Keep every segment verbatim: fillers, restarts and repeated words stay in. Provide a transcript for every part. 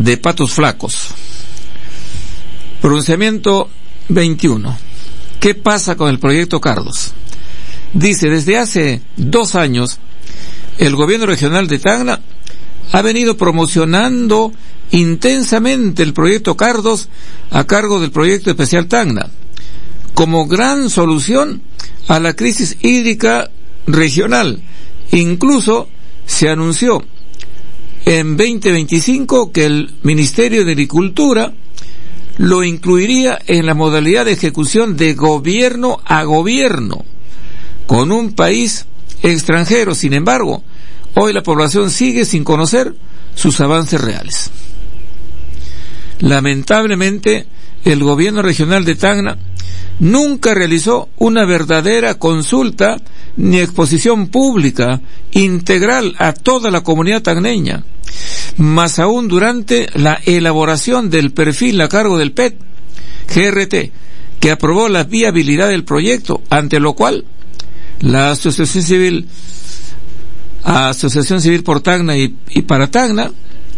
de patos flacos. Pronunciamiento veintiuno. ¿Qué pasa con el proyecto Cardos? Dice, desde hace dos años, el gobierno regional de Tacna ha venido promocionando intensamente el proyecto Cardos a cargo del proyecto especial Tacna, como gran solución a la crisis hídrica regional. Incluso se anunció en veinte veinticinco que el Ministerio de Agricultura lo incluiría en la modalidad de ejecución de gobierno a gobierno con un país extranjero. Sin embargo, hoy la población sigue sin conocer sus avances reales. Lamentablemente, el gobierno regional de Tacna nunca realizó una verdadera consulta ni exposición pública integral a toda la comunidad tacneña, más aún durante la elaboración del perfil a cargo del P E T G R T, que aprobó la viabilidad del proyecto, ante lo cual la Asociación Civil Asociación Civil por Tacna y, y para Tacna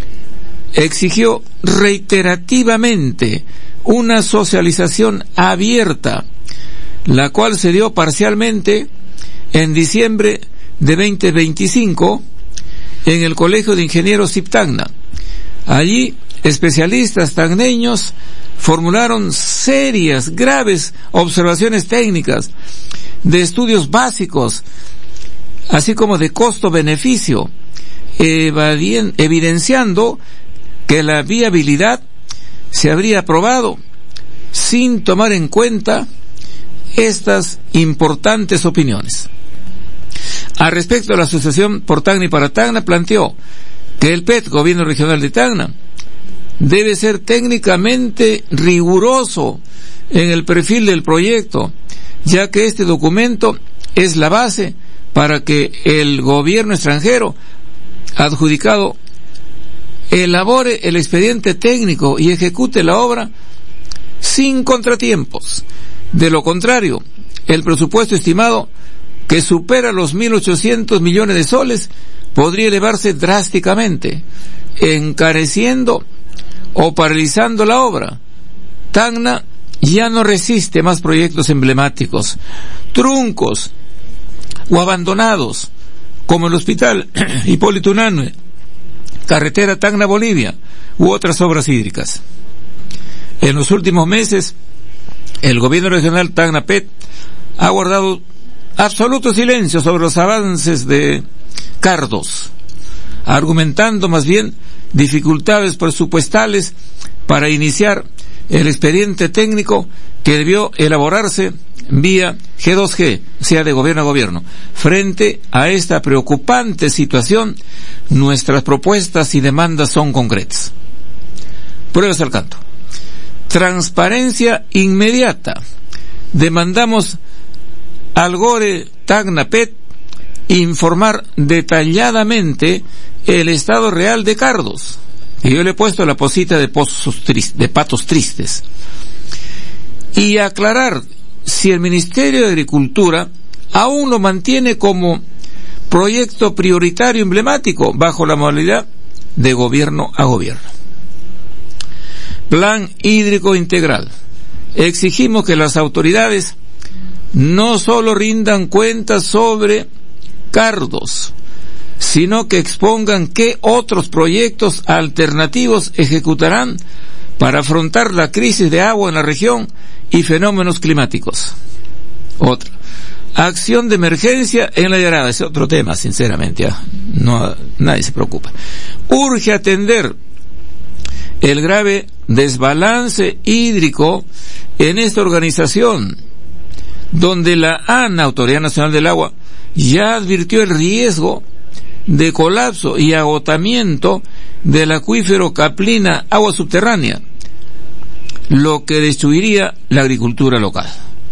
exigió reiterativamente una socialización abierta, la cual se dio parcialmente en diciembre de veinte veinticinco en el Colegio de Ingenieros I P Tacna. Allí, especialistas tacneños formularon serias, graves observaciones técnicas de estudios básicos, así como de costo-beneficio, evadien, evidenciando que la viabilidad se habría aprobado sin tomar en cuenta estas importantes opiniones. Al respecto, la Asociación por Tacna y para Tacna planteó que el P E T, Gobierno Regional de Tacna, debe ser técnicamente riguroso en el perfil del proyecto, ya que este documento es la base para que el gobierno extranjero adjudicado elabore el expediente técnico y ejecute la obra sin contratiempos. De lo contrario, el presupuesto estimado, que supera los mil ochocientos millones de soles, podría elevarse drásticamente, encareciendo o paralizando la obra. Tacna ya no resiste más proyectos emblemáticos, truncos o abandonados, como el Hospital Hipólito Unanue, Carretera Tacna-Bolivia u otras obras hídricas. En los últimos meses, el gobierno regional Tacna-P E T ha guardado absoluto silencio sobre los avances de Cardos, argumentando más bien dificultades presupuestales para iniciar el expediente técnico que debió elaborarse vía G dos G, o sea, de gobierno a gobierno. Frente a esta preocupante situación, nuestras propuestas y demandas son concretas. Pruebas al canto. Transparencia inmediata. Demandamos al Gore Tacna P E T informar detalladamente el estado real de Cardos. Y yo le he puesto la posita de, pozos tris, de patos tristes. Y aclarar si el Ministerio de Agricultura aún lo mantiene como proyecto prioritario emblemático bajo la modalidad de gobierno a gobierno. Plan hídrico integral. Exigimos que las autoridades no solo rindan cuentas sobre Cardos, sino que expongan qué otros proyectos alternativos ejecutarán para afrontar la crisis de agua en la región y fenómenos climáticos. Otra, acción de emergencia en la Yarada. Es otro tema, sinceramente, ¿eh? No, nadie se preocupa. Urge atender el grave desbalance hídrico en esta organización, donde la ANA, Autoridad Nacional del Agua, ya advirtió el riesgo de colapso y agotamiento del acuífero Caplina, agua subterránea, lo que destruiría la agricultura local.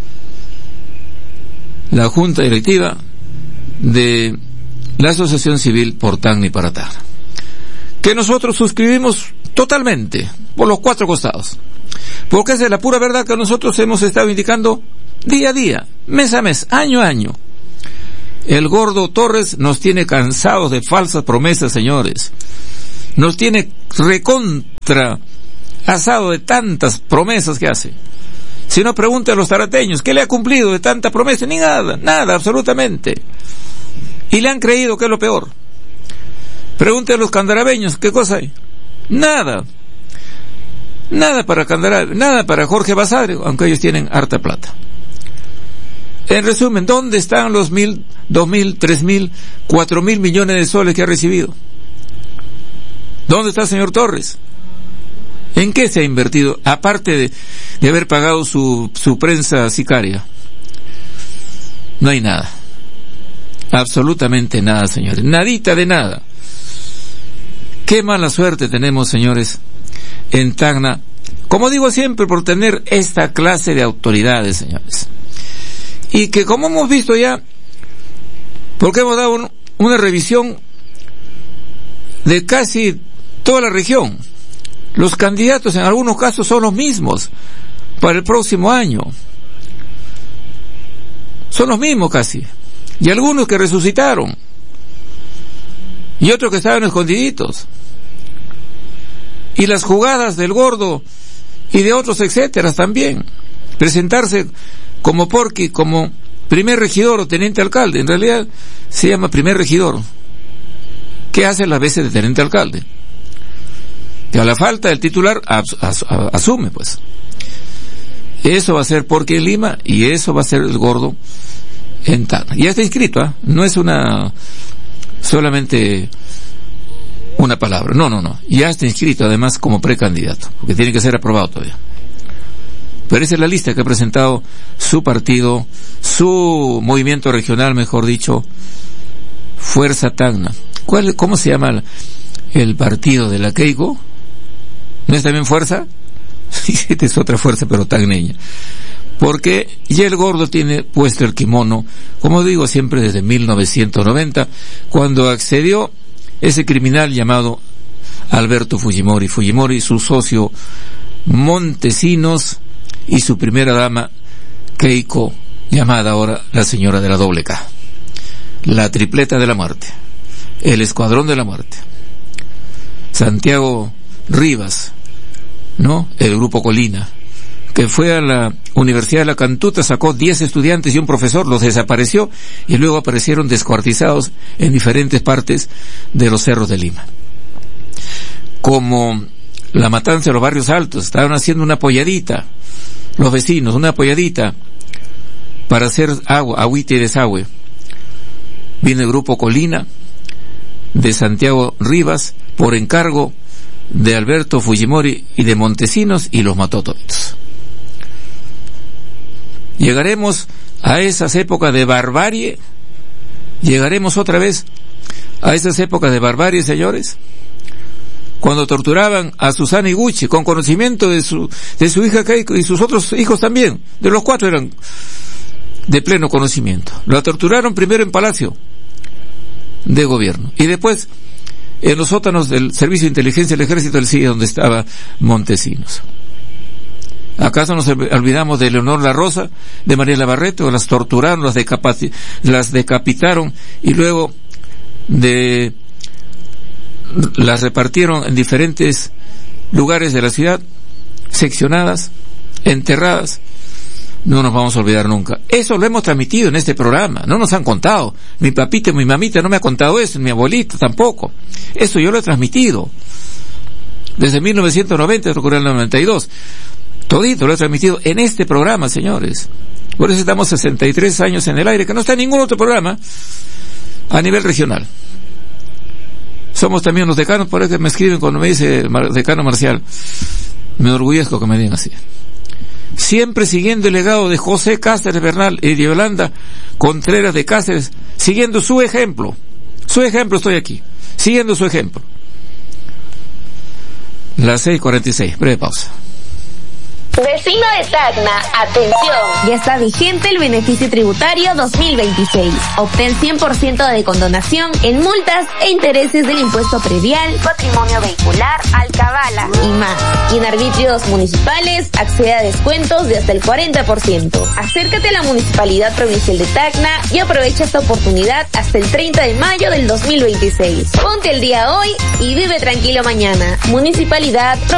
La Junta Directiva de la Asociación Civil por Tacna y para Tacna, que nosotros suscribimos totalmente, por los cuatro costados, porque es de la pura verdad que nosotros hemos estado indicando día a día, mes a mes, año a año. El gordo Torres nos tiene cansados de falsas promesas, señores. Nos tiene recontra ultra asado de tantas promesas que hace. Si no, pregunte a los tarateños, ¿qué le ha cumplido de tanta promesa? Ni nada, nada, absolutamente. Y le han creído, que es lo peor. Pregunte a los candarabeños, ¿qué cosa hay? Nada. Nada para Candarave, nada para Jorge Basadre, aunque ellos tienen harta plata. En resumen, ¿dónde están los mil, dos mil, tres mil, cuatro mil millones de soles que ha recibido? ¿Dónde está el señor Torres? ¿En qué se ha invertido? Aparte de, de haber pagado su, su prensa sicaria. No hay nada. Absolutamente nada, señores. Nadita de nada. Qué mala suerte tenemos, señores, en Tacna. Como digo siempre, por tener esta clase de autoridades, señores. Y que, como hemos visto ya, porque hemos dado un, una revisión de casi toda la región. Los candidatos en algunos casos son los mismos para el próximo año. Son los mismos casi. Y algunos que resucitaron. Y otros que estaban escondiditos. Y las jugadas del Gordo y de otros etcétera también. Presentarse como Porqui, como primer regidor o teniente alcalde. En realidad se llama primer regidor. ¿Qué hace las veces de teniente alcalde? Que a la falta del titular as, as, as, asume, pues. Eso va a ser Porqui en Lima y eso va a ser el Gordo en Tacna. Ya está inscrito, ¿eh? No es una solamente una palabra. No, no, no. Ya está inscrito además como precandidato, porque tiene que ser aprobado todavía. Pero esa es la lista que ha presentado su partido, su movimiento regional, mejor dicho, Fuerza Tacna. ¿Cuál, cómo se llama el, el partido de la Keiko? ¿No es también Fuerza? Esta es otra fuerza, pero tacneña. Porque ya el Gordo tiene puesto el kimono, como digo siempre, desde mil novecientos noventa, cuando accedió ese criminal llamado Alberto Fujimori. Fujimori, su socio Montesinos y su primera dama Keiko, llamada ahora la señora de la doble K. La tripleta de la muerte. El escuadrón de la muerte. Santiago Rivas, ¿no? El grupo Colina, que fue a la Universidad de la Cantuta, sacó diez estudiantes y un profesor, los desapareció y luego aparecieron descuartizados en diferentes partes de los cerros de Lima. Como la matanza de los barrios altos, estaban haciendo una polladita, los vecinos, una polladita para hacer agua, agüita y desagüe. Viene el grupo Colina de Santiago Rivas por encargo de Alberto Fujimori y de Montesinos y los mató todos. Llegaremos a esas épocas de barbarie, llegaremos otra vez a esas épocas de barbarie, señores, cuando torturaban a Susana Iguchi con conocimiento de su de su hija Keiko y sus otros hijos también, de los cuatro eran de pleno conocimiento. La torturaron primero en Palacio de Gobierno y después en los sótanos del Servicio de Inteligencia del Ejército del C I E, donde estaba Montesinos. ¿Acaso nos olvidamos de Leonor La Rosa, de Mariela Barreto? Las torturaron, las, decapaci- las decapitaron y luego de las repartieron en diferentes lugares de la ciudad, seccionadas, enterradas. No nos vamos a olvidar nunca. Eso lo hemos transmitido en este programa. No nos han contado. Mi papita y mi mamita no me ha contado eso, mi abuelita tampoco. Eso yo lo he transmitido. Desde mil novecientos noventa, ocurrió en el noventa y dos. Todito lo he transmitido en este programa, señores. Por eso estamos sesenta y tres años en el aire, que no está en ningún otro programa a nivel regional. Somos también los decanos, por eso que me escriben cuando me dice decano Marcial. Me enorgullezco que me digan así. Siempre siguiendo el legado de José Cáceres Bernal y de Yolanda Contreras de Cáceres, siguiendo su ejemplo. Su ejemplo, estoy aquí. Siguiendo su ejemplo. Las seis cuarenta y seis, breve pausa. Vecino de Tacna, atención. Ya está vigente el beneficio tributario dos mil veintiséis. Obtén cien por ciento de condonación en multas e intereses del impuesto predial, patrimonio vehicular, alcabala y más. Y en arbitrios municipales accede a descuentos de hasta el cuarenta por ciento. Acércate a la Municipalidad Provincial de Tacna y aprovecha esta oportunidad hasta el treinta de mayo del dos mil veintiséis. Ponte el día hoy y vive tranquilo mañana. Municipalidad Provincial